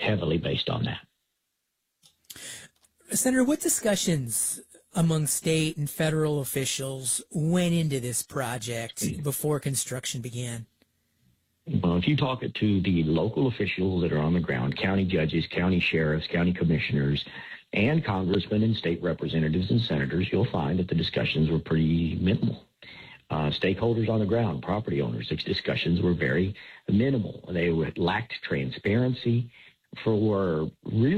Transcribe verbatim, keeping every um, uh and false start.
heavily based on that. Senator, what discussions among state and federal officials went into this project before construction began? Well, if you talk to the local officials that are on the ground, county judges, county sheriffs, county commissioners, and congressmen and state representatives and senators, you'll find that the discussions were pretty minimal. Uh, stakeholders on the ground, property owners, these discussions were very minimal. They lacked transparency for really